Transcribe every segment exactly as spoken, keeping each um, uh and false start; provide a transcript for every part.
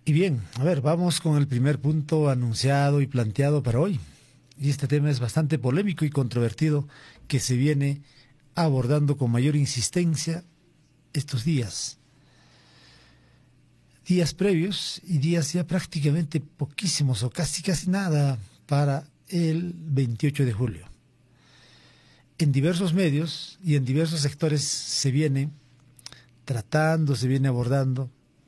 Y bien, a ver, vamos con el primer punto anunciado y planteado para hoy. Y este tema es bastante polémico y controvertido que se viene abordando con mayor insistencia estos días. Días previos y días ya prácticamente poquísimos o casi casi nada para el veintiocho de julio. En diversos medios y en diversos sectores se viene tratando, se viene abordando.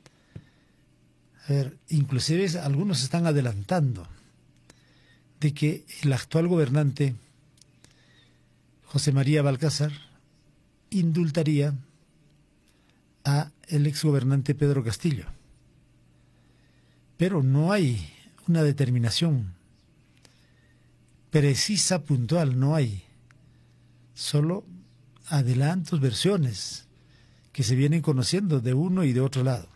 A ver, inclusive algunos están adelantando de que el actual gobernante, José María Balcázar, indultaría a el exgobernante Pedro Castillo. Pero no hay una determinación precisa, puntual, no hay. Solo adelantos, versiones que se vienen conociendo de uno y de otro lado.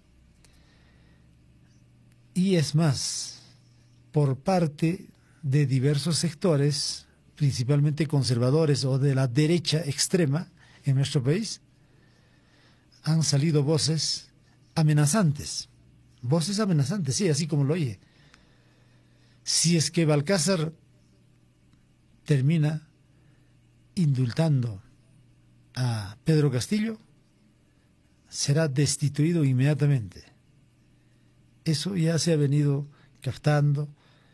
Y es más, por parte de diversos sectores, principalmente conservadores o de la derecha extrema en nuestro país, han salido voces amenazantes. Voces amenazantes, sí, así como lo oye. Si es que Balcázar termina indultando a Pedro Castillo, será destituido inmediatamente. Eso ya se ha venido captando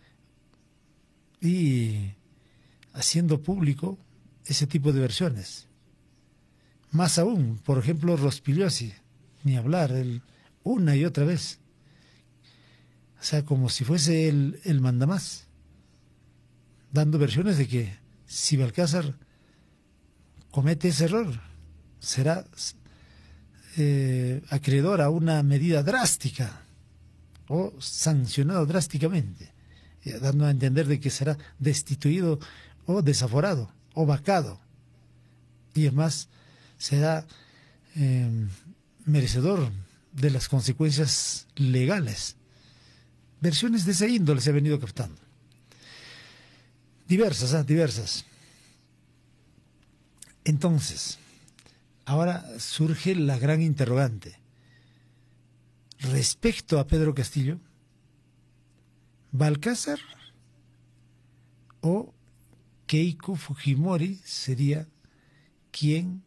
y haciendo público ese tipo de versiones. Más aún, por ejemplo, Rospigliosi, ni hablar, él, una y otra vez. O sea, como si fuese el, el mandamás, dando versiones de que si Balcázar comete ese error, será eh, acreedor a una medida drástica o sancionado drásticamente, eh, dando a entender de que será destituido o desaforado o vacado. Y además será eh, merecedor de las consecuencias legales. Versiones de esa índole se ha venido captando. Diversas, ¿eh? diversas. Entonces, ahora surge la gran interrogante. Respecto a Pedro Castillo, ¿Balcázar o Keiko Fujimori sería quien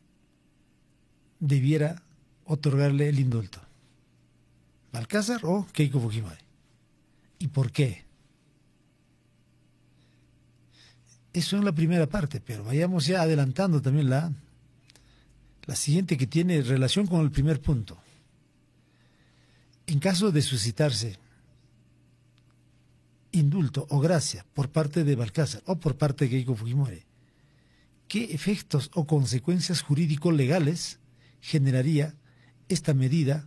debiera otorgarle el indulto? ¿Balcázar o Keiko Fujimori? ¿Y por qué? Eso en la primera parte, pero vayamos ya adelantando también la, la siguiente, que tiene relación con el primer punto. En caso de suscitarse indulto o gracia por parte de Balcázar o por parte de Keiko Fujimori, ¿qué efectos o consecuencias jurídico-legales generaría esta medida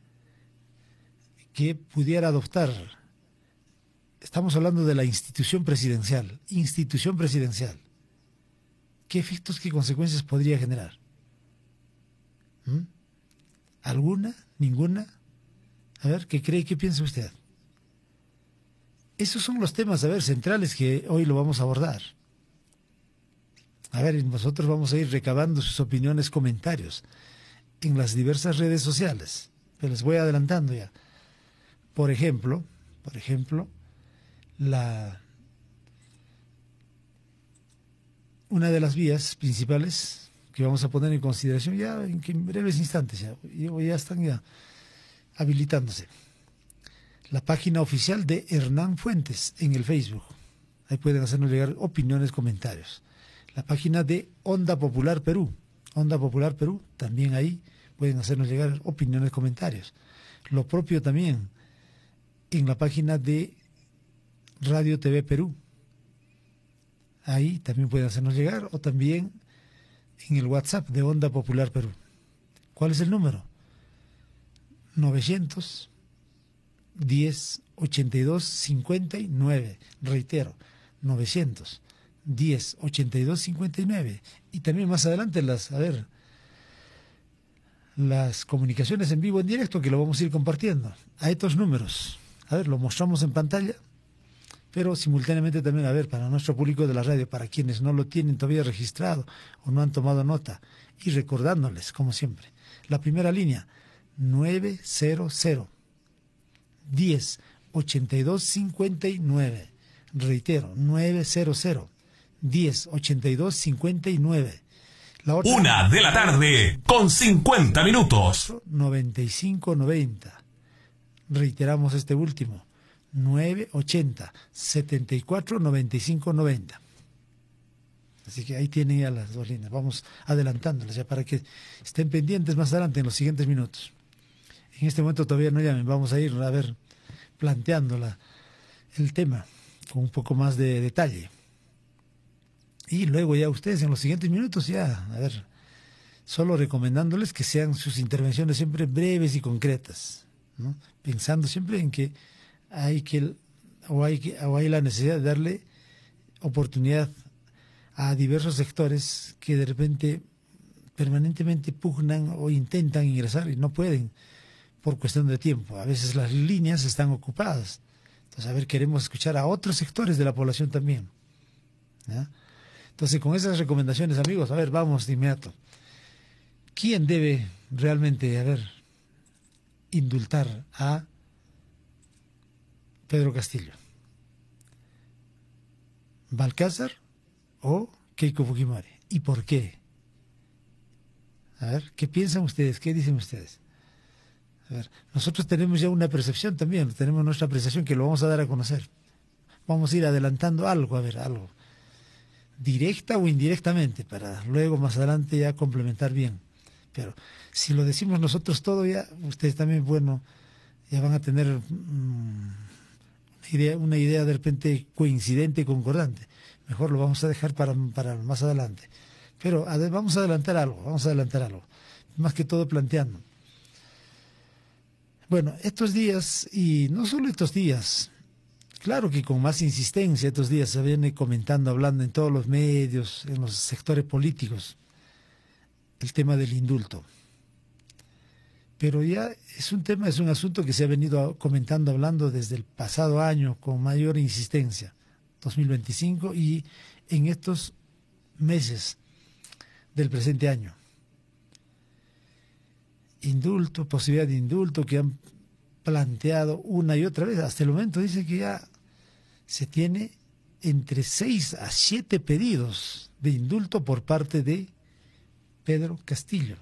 que pudiera adoptar? Estamos hablando de la institución presidencial, institución presidencial. ¿Qué efectos, qué consecuencias podría generar? ¿Mm? ¿Alguna? ¿Ninguna? A ver, ¿qué cree? ¿Qué piensa usted? Esos son los temas, a ver, centrales que hoy lo vamos a abordar. A ver, nosotros vamos a ir recabando sus opiniones, comentarios en las diversas redes sociales. Pero les voy adelantando ya. Por ejemplo, por ejemplo, la una de las vías principales que vamos a poner en consideración ya en, en breves instantes, ya, ya están ya habilitándose. La página oficial de Hernán Fuentes en el Facebook. Ahí pueden hacernos llegar opiniones, comentarios. La página de Onda Popular Perú. Onda Popular Perú, también ahí pueden hacernos llegar opiniones, comentarios. Lo propio también en la página de Radio T V Perú. Ahí también pueden hacernos llegar, o también en el WhatsApp de Onda Popular Perú. ¿Cuál es el número? novecientos diez, ochenta y dos, cincuenta y nueve. Reitero, novecientos diez, ochenta y dos, cincuenta y nueve. Y también más adelante las, a ver, las comunicaciones en vivo, en directo, que lo vamos a ir compartiendo a estos números. A ver, lo mostramos en pantalla, pero simultáneamente también, a ver, para nuestro público de la radio, para quienes no lo tienen todavía registrado o no han tomado nota, y recordándoles, como siempre, la primera línea, nueve cero cero, diez, ochenta y dos, cincuenta y nueve. Reitero, nueve cero cero, diez, ochenta y dos, cincuenta y nueve. La otra, Una de la tarde con cincuenta minutos. noventa y cinco noventa. Reiteramos este último, nueve ochenta, setenta y cuatro, noventa y cinco noventa. Así que ahí tienen ya las dos líneas. Vamos adelantándolas ya para que estén pendientes más adelante en los siguientes minutos. En este momento todavía no llamen, vamos a ir a ver planteando la, el tema con un poco más de detalle. Y luego ya ustedes en los siguientes minutos ya, a ver, solo recomendándoles que sean sus intervenciones siempre breves y concretas, ¿no? Pensando siempre en que hay que o hay que o hay la necesidad de darle oportunidad a diversos sectores que de repente permanentemente pugnan o intentan ingresar y no pueden por cuestión de tiempo. A veces las líneas están ocupadas. Entonces, a ver, queremos escuchar a otros sectores de la población también, ¿ya? Entonces, con esas recomendaciones, amigos, a ver, vamos de inmediato. ¿Quién debe realmente, a ver, indultar a Pedro Castillo? ¿Balcázar o Keiko Fujimori? ¿Y por qué? A ver, ¿qué piensan ustedes? ¿Qué dicen ustedes? A ver, nosotros tenemos ya una percepción también, tenemos nuestra apreciación que lo vamos a dar a conocer. Vamos a ir adelantando algo, a ver, algo. Directa o indirectamente, para luego más adelante ya complementar bien. Pero si lo decimos nosotros todo, ya ustedes también, bueno, ya van a tener mmm, una, idea, una idea de repente coincidente y concordante. Mejor lo vamos a dejar para, para más adelante. Pero a ver, vamos a adelantar algo, vamos a adelantar algo. Más que todo planteando. Bueno, estos días, y no solo estos días, claro que con más insistencia estos días se viene comentando, hablando en todos los medios, en los sectores políticos, el tema del indulto. Pero ya es un tema, es un asunto que se ha venido comentando, hablando desde el pasado año con mayor insistencia, dos mil veinticinco, y en estos meses del presente año. Indulto, posibilidad de indulto que han planteado una y otra vez. Hasta el momento dice que ya se tiene entre seis a siete pedidos de indulto por parte de Pedro Castillo.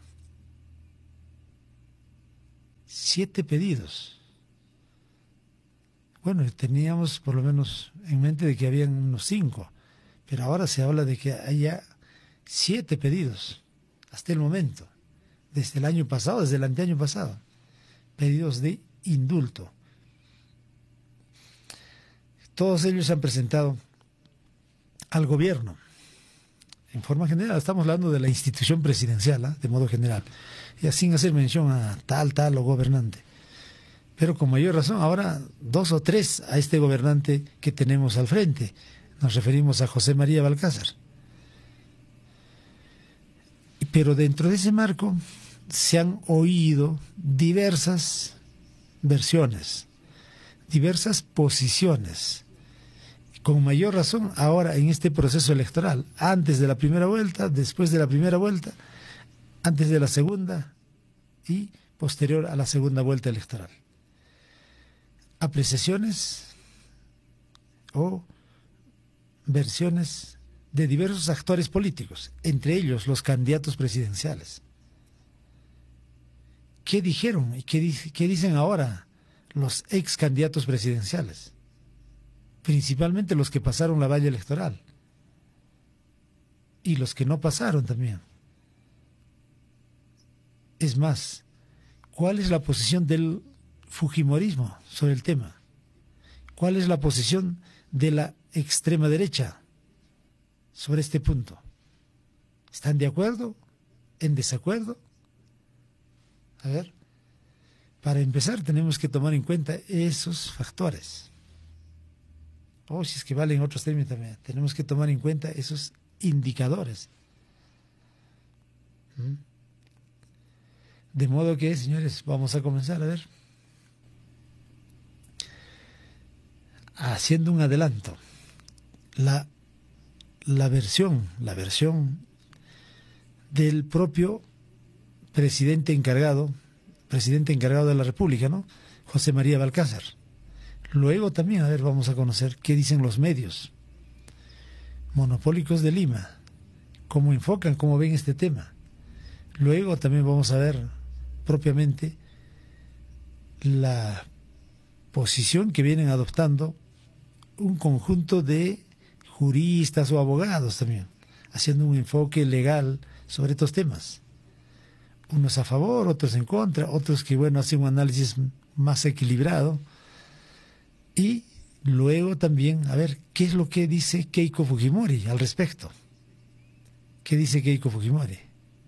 Siete pedidos. Bueno, teníamos por lo menos en mente de que habían unos cinco, pero ahora se habla de que haya siete pedidos hasta el momento, desde el año pasado, desde el anteaño pasado, pedidos de indulto. Todos ellos se han presentado al gobierno. En forma general, estamos hablando de la institución presidencial, ¿eh? De modo general, y sin hacer mención a tal, tal o gobernante. Pero con mayor razón, ahora dos o tres a este gobernante que tenemos al frente. Nos referimos a José María Balcázar. Pero dentro de ese marco se han oído diversas versiones, diversas posiciones. Con mayor razón ahora en este proceso electoral, antes de la primera vuelta, después de la primera vuelta, antes de la segunda y posterior a la segunda vuelta electoral. Apreciaciones o versiones de diversos actores políticos, entre ellos los candidatos presidenciales. ¿Qué dijeron y qué, qué dicen ahora los ex candidatos presidenciales? Principalmente los que pasaron la valla electoral y los que no pasaron también. Es más, ¿cuál es la posición del fujimorismo sobre el tema? ¿Cuál es la posición de la extrema derecha sobre este punto? ¿Están de acuerdo? ¿En desacuerdo? A ver, para empezar tenemos que tomar en cuenta esos factores. O si es que valen otros términos también, tenemos que tomar en cuenta esos indicadores. ¿Mm? De modo que, señores, vamos a comenzar a ver. Haciendo un adelanto, la, la versión, la versión del propio presidente encargado, presidente encargado de la República, ¿no? José María Balcázar. Luego también, a ver, vamos a conocer qué dicen los medios monopólicos de Lima, cómo enfocan, cómo ven este tema. Luego también vamos a ver propiamente la posición que vienen adoptando un conjunto de juristas o abogados también, haciendo un enfoque legal sobre estos temas. Unos a favor, otros en contra, otros que, bueno, hacen un análisis más equilibrado. Y luego también, a ver, ¿qué es lo que dice Keiko Fujimori al respecto? ¿Qué dice Keiko Fujimori?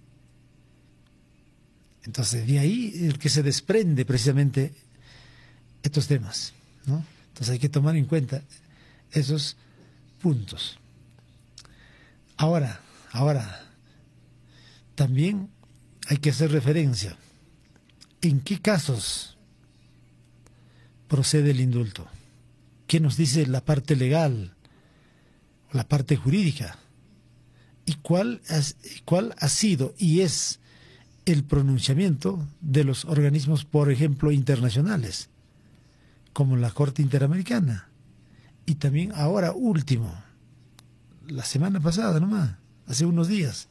Entonces, de ahí el que se desprende precisamente estos temas, ¿no? Entonces hay que tomar en cuenta esos puntos. Ahora, ahora, también hay que hacer referencia. ¿En qué casos procede el indulto? ¿Qué nos dice la parte legal, la parte jurídica? ¿Y cuál, has, cuál ha sido y es el pronunciamiento de los organismos, por ejemplo, internacionales, como la Corte Interamericana? Y también ahora último, la semana pasada nomás, hace unos días,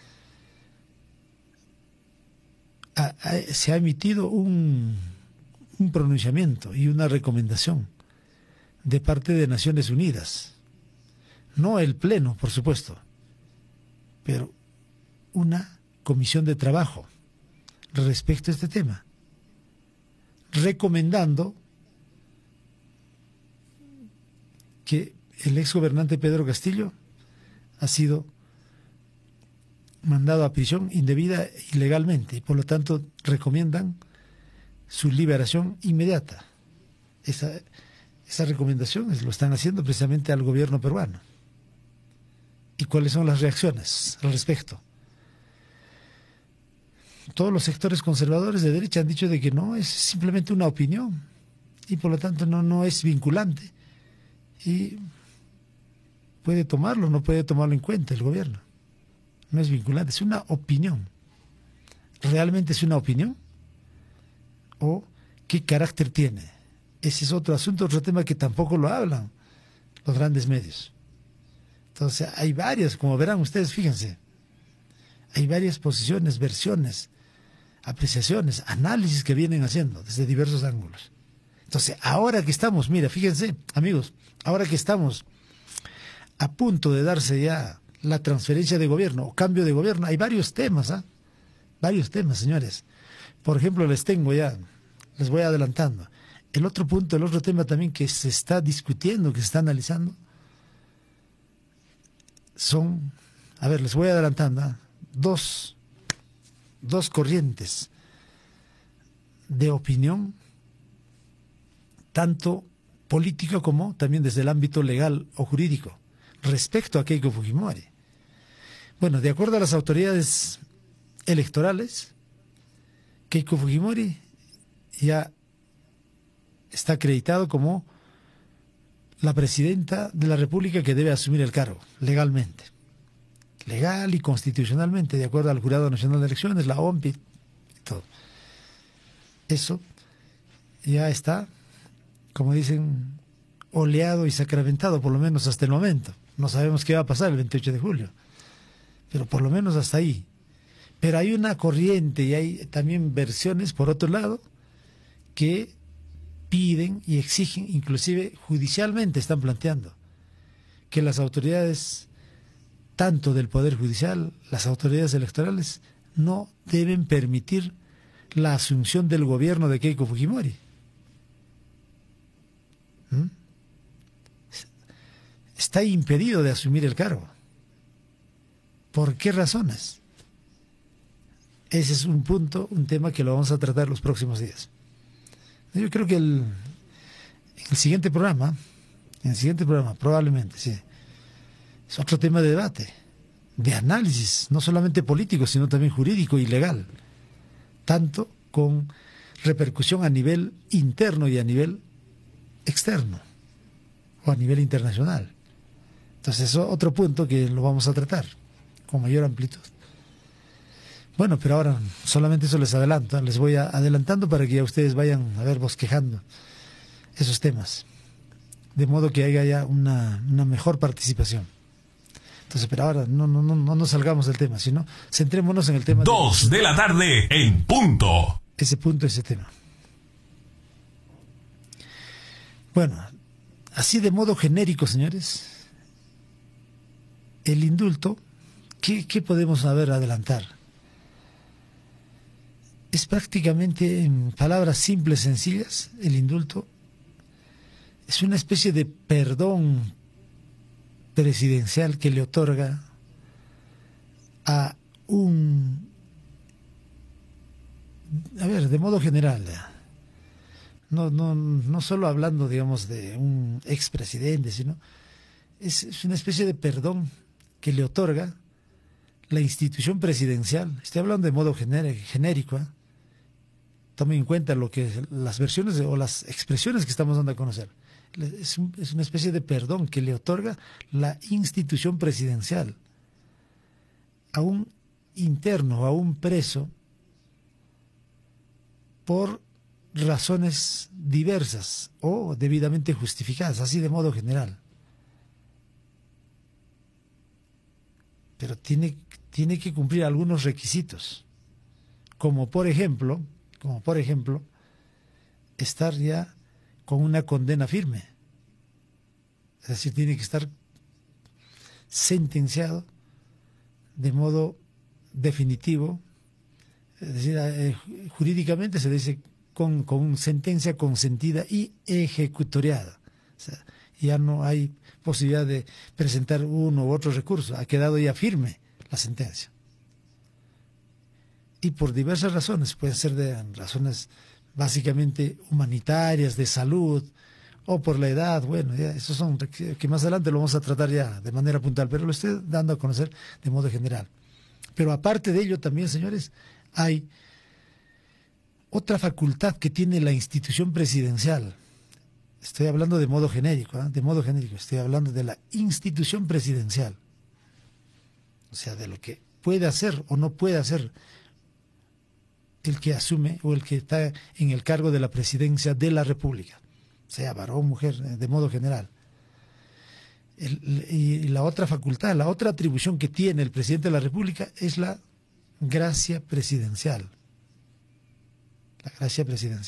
ha, ha, se ha emitido un, un pronunciamiento y una recomendación de parte de Naciones Unidas. No el Pleno, por supuesto, pero una comisión de trabajo respecto a este tema, recomendando que el exgobernante Pedro Castillo ha sido mandado a prisión indebida y ilegalmente, y por lo tanto recomiendan su liberación inmediata. Esa, esa recomendación es, lo están haciendo precisamente al gobierno peruano. ¿Y cuáles son las reacciones al respecto? Todos los sectores conservadores de derecha han dicho de que no, es simplemente una opinión y por lo tanto no, no es vinculante y puede tomarlo, no puede tomarlo en cuenta el gobierno. No es vinculante, es una opinión. ¿Realmente es una opinión? ¿O qué carácter tiene? Ese es otro asunto, otro tema que tampoco lo hablan los grandes medios. Entonces hay varias, como verán ustedes, fíjense, hay varias posiciones, versiones, apreciaciones, análisis que vienen haciendo desde diversos ángulos. Entonces, ahora que estamos, mira, fíjense, amigos, ahora que estamos a punto de darse ya la transferencia de gobierno o cambio de gobierno, hay varios temas, ¿ah? Varios temas, señores. Por ejemplo, les tengo ya, les voy adelantando. El otro punto, el otro tema también que se está discutiendo, que se está analizando, son, a ver, les voy adelantando, ¿ah? dos, dos corrientes de opinión, tanto política como también desde el ámbito legal o jurídico, respecto a Keiko Fujimori. Bueno, de acuerdo a las autoridades electorales, Keiko Fujimori ya está acreditado como la presidenta de la República que debe asumir el cargo legalmente, legal y constitucionalmente, de acuerdo al Jurado Nacional de Elecciones, la O M P I, y todo. Eso ya está, como dicen, oleado y sacramentado, por lo menos hasta el momento. No sabemos qué va a pasar el veintiocho de julio, pero por lo menos hasta ahí. Pero hay una corriente y hay también versiones, por otro lado, que piden y exigen, inclusive judicialmente están planteando, que las autoridades, tanto del Poder Judicial, las autoridades electorales, no deben permitir la asunción del gobierno de Keiko Fujimori. ¿Mm? Está impedido de asumir el cargo. ¿Por qué razones? Ese es un punto, un tema que lo vamos a tratar los próximos días. Yo creo que el, el siguiente programa, en el siguiente programa, probablemente, sí, es otro tema de debate, de análisis, no solamente político, sino también jurídico y legal, tanto con repercusión a nivel interno y a nivel externo, o a nivel internacional. Entonces, eso es otro punto que lo vamos a tratar con mayor amplitud. Bueno, pero ahora solamente eso les adelanto, les voy a, adelantando para que ya ustedes vayan a ver bosquejando esos temas, de modo que haya ya una, una mejor participación. Entonces, pero ahora no, no, no, no nos salgamos del tema, sino centrémonos en el tema. Dos de, de la tarde en punto. Ese punto, ese tema. Bueno, así de modo genérico, señores, el indulto, ¿qué, qué podemos saber adelantar? Es prácticamente, en palabras simples, sencillas, el indulto es una especie de perdón presidencial que le otorga a un, a ver, de modo general, no, no, no solo hablando, digamos, de un expresidente, sino es, es una especie de perdón que le otorga la institución presidencial. Estoy hablando de modo genérico, ¿eh? Tomen en cuenta lo que las versiones de, o las expresiones que estamos dando a conocer. Es, un, es una especie de perdón que le otorga la institución presidencial a un interno, a un preso, por razones diversas o debidamente justificadas, así de modo general. Pero tiene, tiene que cumplir algunos requisitos, como por ejemplo, como por ejemplo, estar ya con una condena firme. Es decir, tiene que estar sentenciado de modo definitivo, es decir, eh, jurídicamente se dice con, con sentencia consentida y ejecutoriada. O sea, ya no hay posibilidad de presentar uno u otro recurso, ha quedado ya firme la sentencia. Y por diversas razones, pueden ser de razones básicamente humanitarias, de salud, o por la edad, bueno, ya esos son que más adelante lo vamos a tratar ya de manera puntual, pero lo estoy dando a conocer de modo general. Pero aparte de ello también, señores, hay otra facultad que tiene la institución presidencial. Estoy hablando de modo genérico, ¿eh? de modo genérico, estoy hablando de la institución presidencial. O sea, de lo que puede hacer o no puede hacer el que asume o el que está en el cargo de la presidencia de la República, sea varón o mujer, de modo general. El, y la otra facultad, la otra atribución que tiene el presidente de la República es la gracia presidencial. La gracia presidencial.